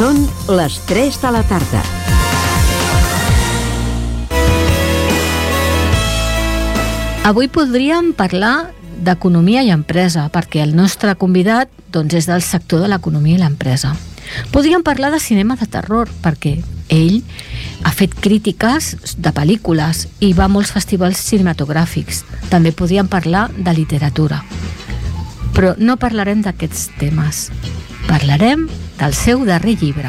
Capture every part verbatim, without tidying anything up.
Són les tres de la tarda. Avui podríem parlar d'economia i empresa, perquè el nostre convidat doncs, és del sector de l'economia i l'empresa. Podríem parlar de cinema de terror, perquè ell ha fet crítiques de pel·lícules i va a molts festivals cinematogràfics. També podríem parlar de literatura. Però no parlarem d'aquests temes. Parlarem del seu darrer llibre.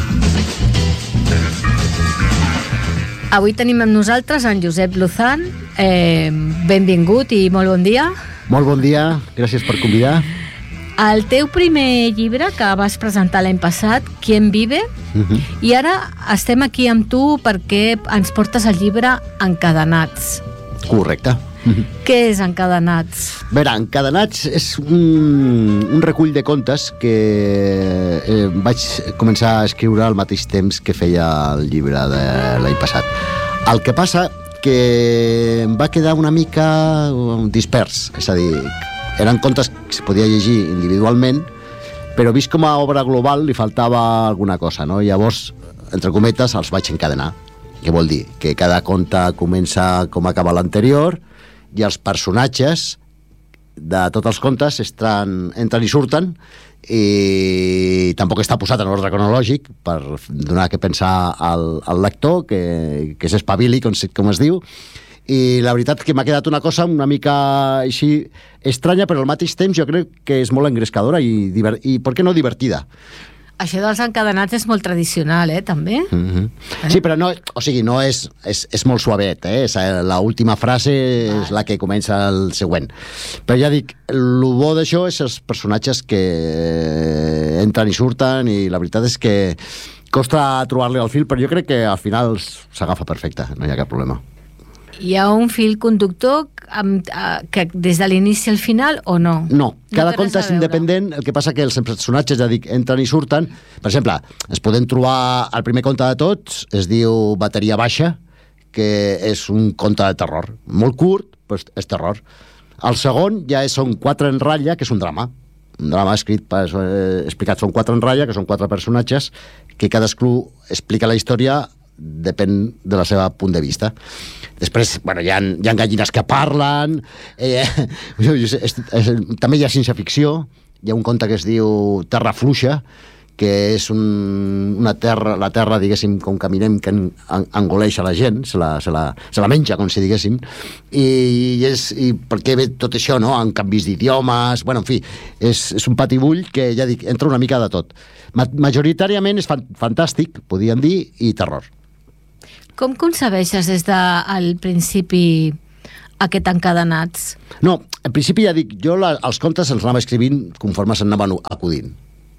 Avui tenim amb nosaltres en Josep Luzán. Eh, benvingut i molt bon dia. Molt bon dia, gràcies per convidar. El teu primer llibre que vas presentar l'any passat, Quien vive, uh-huh. i ara estem aquí amb tu perquè ens portes el llibre Encadenats. Correcte. Uh-huh. Què és Encadenats? A veure, Encadenats és un, un recull de contes que eh, vaig començar a escriure al mateix temps que feia el llibre de l'any passat. El que passa que em va quedar una mica dispers, és a dir, eren contes que es podia llegir individualment, però vist com a obra global li faltava alguna cosa, no? Llavors, entre cometes, els vaig encadenar. Què vol dir? Que cada conte comença com acaba l'anterior i els personatges de tots els contes estan, entren i surten, i tampoc està posat en ordre cronològic per donar que pensar al, al lector, que, que s'espavili, com, com es diu. I la veritat que m'ha quedat una cosa una mica així estranya, però al mateix temps jo crec que és molt engrescadora i, divert, i per què no, divertida. Això dels encadenats és molt tradicional, eh, també? Mm-hmm. Eh? Sí, però no, o sigui, no és, és, és molt suavet, eh? L'última frase ah. és la que comença el següent. Però ja dic, el bo d'això és els personatges que entren i surten, i la veritat és que costa trobar-li el fil, però jo crec que al final s'agafa perfecte, no hi ha cap problema. Hi ha un fil conductor amb, uh, que des de l'inici al final o no? No, cada no conte és independent, el que passa que els personatges, ja dic, entren i surten. Per exemple, es poden trobar, el primer conte de tots es diu Bateria Baixa, que és un conte de terror, molt curt, però és terror. El segon ja són Quatre en ratlla, que és un drama, un drama escrit, per, eh, explicat, són Quatre en ratlla, que són quatre personatges, que cadascú explica la història, depèn de la seva punt de vista. Després, bueno, hi ha, hi ha gallines que parlen, eh, jo, jo sé, és, és, també hi ha ciència-ficció, hi ha un conte que es diu Terra Fluixa, que és un, una terra, la terra, diguéssim, com caminem, que en, en, engoleix a la gent, se la, se, la, se la menja, com si diguéssim, i, i, és, i per què ve tot això, no?, en canvis d'idiomes, bueno, en fi, és, és un patibull que, ja dic, entra una mica de tot. Ma, majoritàriament és fan, fantàstic, podríem dir, i terror. Com concebeixes des del principi aquest Encadenats? No, en principi ja dic, jo la, els contes els anava escrivint conforme s'anaven acudint.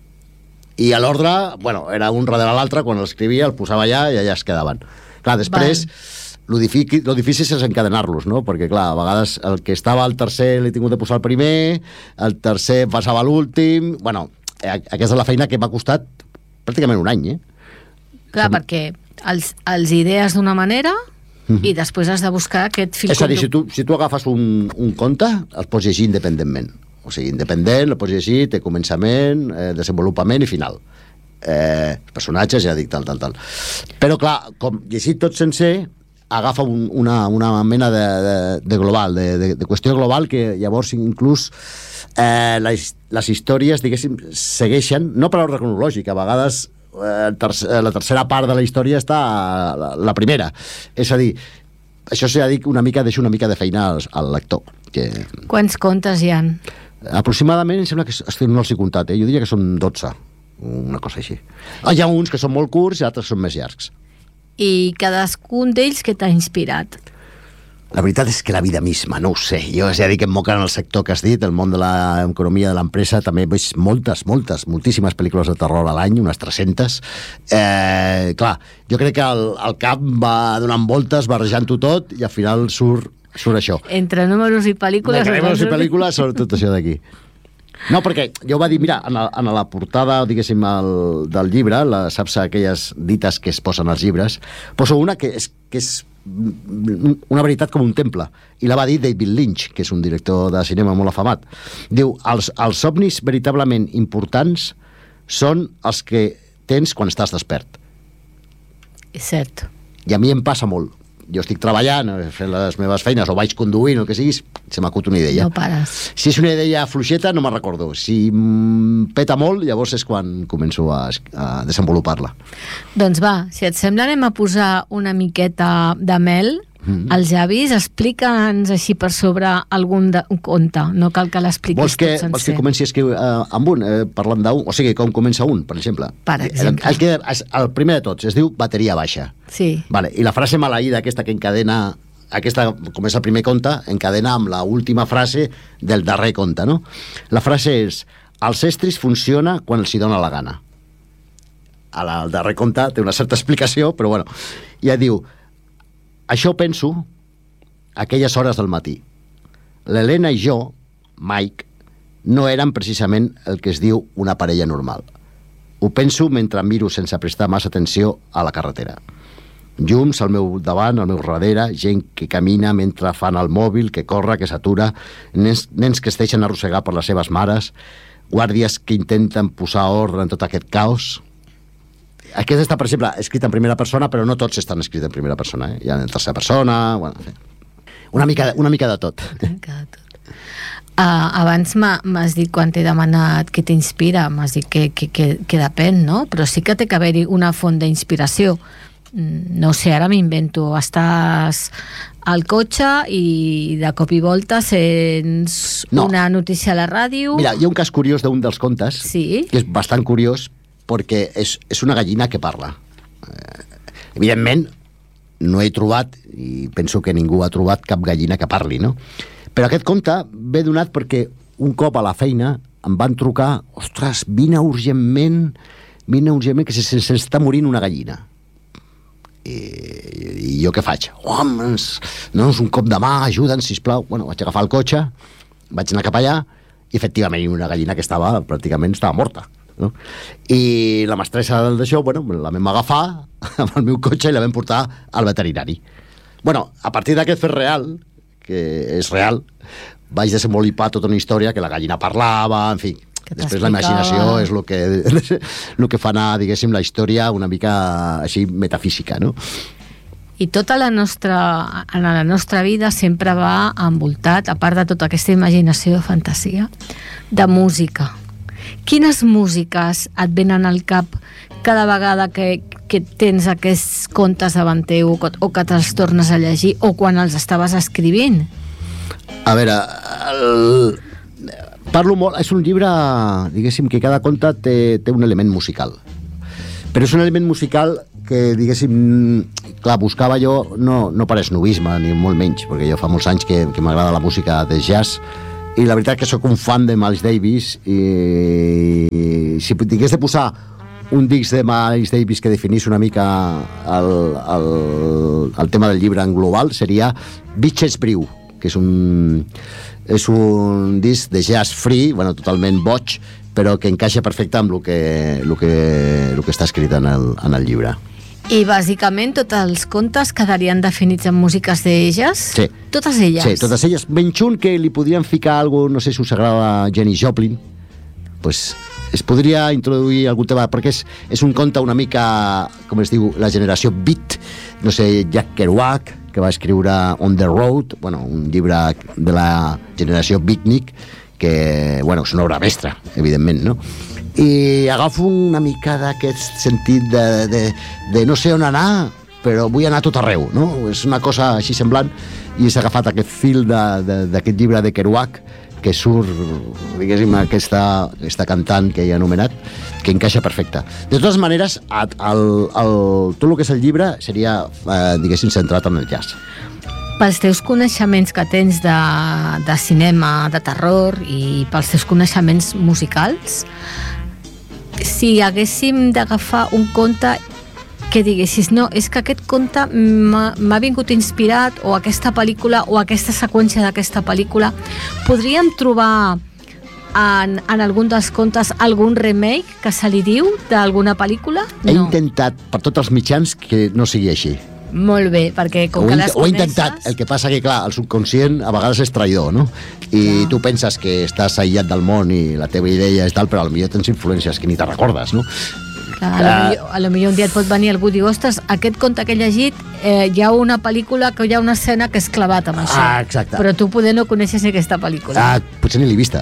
I a l'ordre, bueno, era un darrere l'altre, quan l'escrivia el posava allà i allà es quedaven. Clar, després, lo difícil, lo difícil és encadenar-los, no? Perquè, clar, a vegades el que estava al tercer l'he tingut de posar el primer, el tercer passava a l'últim... Bueno, aquesta és la feina que m'ha costat pràcticament un any, eh? Clar, Som... perquè els, els idees d'una manera mm-hmm. i després has de buscar aquest fil conductor. És a dir, si tu, si tu agafes un, un conte, el pots llegir independentment. O sigui, independent, el pots llegir, té començament, eh, desenvolupament i final. Eh, personatges, ja dic, tal, tal, tal. Però, clar, com llegit tot sencer, agafa un, una, una mena de, de, de global, de, de, de qüestió global, que llavors inclús eh, les, les històries, diguéssim, segueixen, no per ordre cronològic, a vegades eh, tercer, la tercera part de la història està la, la primera. És a dir, això s'ha dit una mica, deixa una mica de feina al, al lector. Que... Quants contes hi ha? Aproximadament, em sembla que no els he comptat, eh? Jo diria que són dotze, una cosa així. Ah, hi ha uns que són molt curts i altres són més llargs. I cadascun d'ells que t'ha inspirat? La veritat és que la vida misma, no ho sé. Jo ja dic que em moca en el sector que has dit, el món de l'economia de l'empresa, també veig moltes, moltes, moltíssimes pel·lícules de terror a l'any, unes tres-centes. Eh, clar, jo crec que el, el cap va donant voltes, barrejant-ho tot, i al final surt surt això. Entre números i pel·lícules... Entre números i pel·lícules, sobretot això d'aquí. No, perquè jo va dir, mira, en la, en la portada, diguéssim, el, del llibre, la, saps aquelles dites que es posen als llibres, poso una que és, que és una veritat com un temple, i la va dir David Lynch, que és un director de cinema molt afamat. Diu, els, els somnis veritablement importants són els que tens quan estàs despert. És cert. I a mi em passa molt. Jo estic treballant, fent les meves feines, o vaig conduint, o el que siguis, se m'acut una idea. No pares. Si és una idea fluixeta, no me'n recordo. Si mm, peta molt, llavors és quan començo a, a desenvolupar-la. Doncs va, si et sembla, anem a posar una miqueta de mel mm. als llavis. Explica'ns així per sobre algun de, un conte. No cal que l'expliquis vols que, tot sencer. Vols que comenci a escriure uh, amb un, eh, parlant d'un? O sigui, com comença un, per exemple? Per exemple. El, el, que, el primer de tots es diu bateria baixa. Sí. Vale. I la frase maleïda aquesta que encadena, aquesta, com és el primer conte, encadena amb la última frase del darrer conte, no? La frase és: els estris funciona quan els hi dona la gana. A la, el darrer conte té una certa explicació, però bueno, ja diu: això penso aquelles hores del matí. L'Helena i jo, Mike, no érem precisament el que es diu una parella normal. Ho penso mentre miro sense prestar massa atenció a la carretera. Llums al meu davant, al meu darrere, gent que camina mentre fan el mòbil, que corre, que s'atura, nens, nens que es deixen arrossegar per les seves mares, guàrdies que intenten posar ordre en tot aquest caos. Aquest està, per exemple, escrit en primera persona, però no tots estan escrits en primera persona. Eh? Hi ha en tercera persona... Bueno, en fi. Una mica, una mica de tot. Una mica de tot. Uh, abans m'has dit, quan t'he demanat què t'inspira, m'has dit que, que, que, que depèn, no? Però sí que té que haver-hi una font d'inspiració. No sé, ara m'invento, estàs al cotxe i de cop i volta sents no. una notícia a la ràdio. Mira, hi ha un cas curiós d'un dels contes, sí? que és bastant curiós, perquè és, és una gallina que parla. Eh, evidentment, no he trobat, i penso que ningú ha trobat cap gallina que parli, no? Però aquest conte ve donat perquè un cop a la feina em van trucar: ostres, vine urgentment, vine urgentment, que se, se, se està morint una gallina. I, i jo què faig? Homes, no, és un cop de mà, ajuda'ns, sisplau. Bueno, vaig agafar el cotxe, vaig anar cap allà, i efectivament una gallina que estava, pràcticament estava morta, no? I la mestressa d'això, bueno, la vam agafar amb el meu cotxe i la vam portar al veterinari. Bueno, a partir d'aquest fet real, que és real, vaig desenvolupar tota una història que la gallina parlava, en fi. Després la imaginació és el que, el que fa anar, diguéssim, la història una mica així metafísica, no? I tota la nostra, en la nostra vida sempre va envoltat, a part de tota aquesta imaginació de fantasia, de música. Quines músiques et venen al cap cada vegada que, que tens aquests contes davant teu o que te'ls tornes a llegir o quan els estaves escrivint? A veure, el... parlo molt, és un llibre, diguéssim, que cada conte té, té un element musical. Però és un element musical que, diguéssim, clar, buscava jo, no, no per esnovisme, ni molt menys, perquè jo fa molts anys que, que m'agrada la música de jazz, i la veritat que sóc un fan de Miles Davis, i, i si tingués de posar un disc de Miles Davis que definís una mica el, el, el tema del llibre en global, seria Bitches Brew, que és un... és un disc de jazz free, bueno, totalment boig, però que encaixa perfecte amb el que, el que, el que està escrit en el, en el llibre. I bàsicament tots els contes quedarien definits en músiques d'elles? Sí. Totes elles? Sí, totes elles. Menys un que li podrien ficar alguna, no sé si us agrada Janis Joplin, pues es podria introduir algun tema, perquè és, és un conte una mica, com es diu, la generació beat, no sé, Jack Kerouac, que va escriure On the Road, bueno, un llibre de la generació beatnik, que, bueno, és una obra mestra, evidentment, no? I agafo una mica d'aquest sentit de, de, de no sé on anar, però vull anar a tot arreu, no? És una cosa així semblant, i he agafat aquest fil d'aquest llibre de Kerouac, que surt, diguéssim, aquesta, aquesta cantant que he anomenat, que encaixa perfecte. De totes maneres, el, el, tot el que és el llibre seria, eh, diguéssim, centrat en el jazz. Pels teus coneixements que tens de, de cinema, de terror, i pels teus coneixements musicals, si haguéssim d'agafar un conte que diguessis, no, és que aquest conte m'ha vingut inspirat, o aquesta pel·lícula, o aquesta seqüència d'aquesta pel·lícula, podríem trobar en, en algun dels contes algun remake que se li diu d'alguna pel·lícula? No. He intentat per tots els mitjans que no sigui així. Molt bé, perquè com ho que les coneixes... Ho he intentat, el que passa que, clar, el subconscient a vegades és traïdor, no? I clar, tu penses que estàs aïllat del món i la teva idea és tal, però potser tens influències que ni te recordes, no? Clar, a, lo millor, a lo millor un dia et pot venir algú i dir, ostres, aquest conte que he llegit, eh, hi ha una pel·lícula, que hi ha una escena que és clavat amb això. Ah, exacte. Però tu poder no coneixes ni aquesta pel·lícula. Ah, potser ni l'he vista.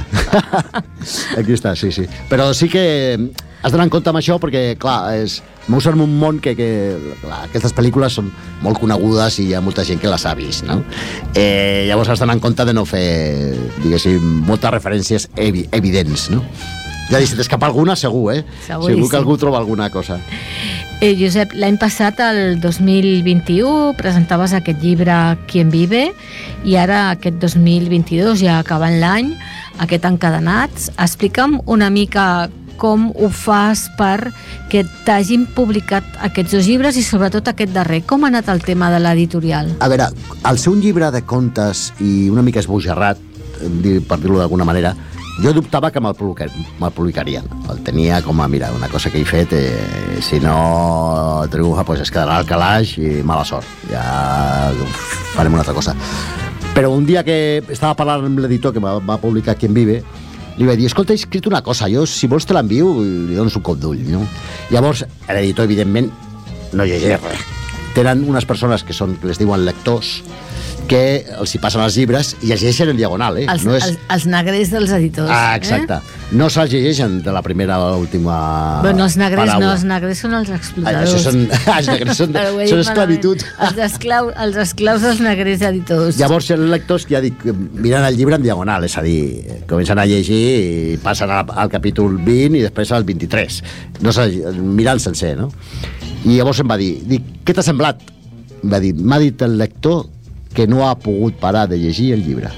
Aquí està, sí, sí. Però sí que has d'anar en compte amb això perquè, clar, és... Meus en un món que, que clar, aquestes pel·lícules són molt conegudes i hi ha molta gent que les ha vist, no? Eh, llavors has d'anar en compte de no fer, diguéssim, moltes referències evi evidents, no? Ja dic, si t'escapa alguna, segur, eh? Seguríssim. Segur que algú troba alguna cosa. Eh, Josep, l'any passat, el dos mil vint-i-u, presentaves aquest llibre Quien vive, i ara aquest dos mil vint-i-dos, ja acabant l'any, aquest Encadenats. Explica'm una mica com ho fas per que t'hagin publicat aquests dos llibres i sobretot aquest darrer. Com ha anat el tema de l'editorial? A veure, al ser un llibre de contes i una mica esbojarrat, per dir-ho d'alguna manera, jo dubtava que me'l publicarien. El tenia com a, mira, una cosa que he fet, eh, si no triomfa, pues es quedarà al calaix i mala sort. Ja farem una altra cosa. Però un dia que estava parlant amb l'editor que va, va publicar Quien vive, li vaig dir, escolta, he escrit una cosa, jo si vols te l'envio i li dones un cop d'ull, no? Llavors, l'editor, evidentment, no llegeix res. Tenen unes persones que són, que les diuen lectors, que els hi passen els llibres i llegeixen en diagonal, eh? Els, no és... els, els negrers dels editors. Ah, exacte. Eh? No se'ls llegeixen de la primera a l'última bueno, els negrers paraula. No, els negrers són els explotadors. Ah, això són, els negrers són, són esclavitud. Els, esclau, els esclaus dels negrers editors. Llavors, els lectors, ja dic, miren el llibre en diagonal, és a dir, comencen a llegir i passen al, al capítol vint i després al vint-i-tres. No sé, mirant sencer, no? I llavors em va dir, dic, què t'ha semblat? Em va dir, m'ha dit el lector que no ha pogut parar de llegir el llibre.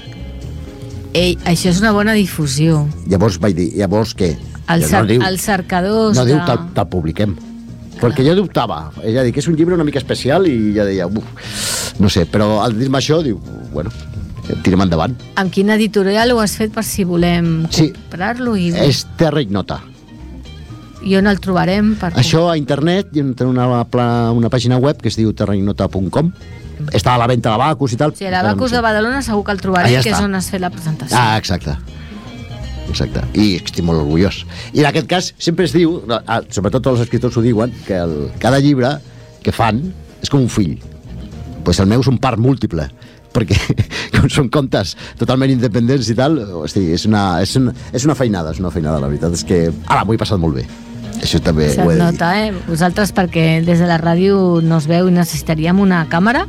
Ei, això és una bona difusió. Llavors vaig dir, llavors què? El, cer no diu, els cercadors... No de... diu, te'l te publiquem. Clar. Perquè jo dubtava. Ella diu que és un llibre una mica especial i ja deia, uf, no sé, però al dir-me això, diu, bueno, tirem endavant. Amb quin editorial ho has fet per si volem sí, comprar-lo? I... és Terra Ignota. I on el trobarem? Per... Això a internet, hi ha una, una pàgina web que es diu terra ignota punt com. Està a la venda a l'Abacus i tal. Sí, a l'Abacus de Badalona segur que el trobarem, ah, ja que és on has fet la presentació. Ah, exacte. Exacte. I estic molt orgullós. I en aquest cas sempre es diu, sobretot tots els escriptors ho diuen, que el, cada llibre que fan és com un fill. Pues el meu és un part múltiple, perquè com són contes totalment independents i tal, hosti, és, una, és, una, és una feinada, és una feinada, la veritat és que ara m'ho he passat molt bé. Això també se't ho he de nota, eh? Vosaltres, perquè des de la ràdio no es veu i necessitaríem una càmera,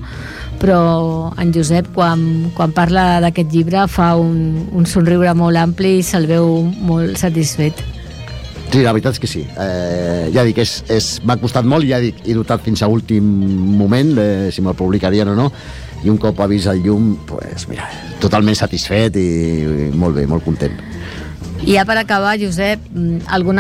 però en Josep, quan, quan parla d'aquest llibre, fa un, un somriure molt ampli i se'l veu molt satisfet. Sí, la veritat és que sí. Eh, ja dic, és, és, m'ha costat molt, ja dic, he dotat fins a últim moment, eh, si me'l publicarien o no, i un cop ha vist el llum, pues, mira, totalment satisfet i, i molt bé, molt content. I ja per acabar, Josep, alguna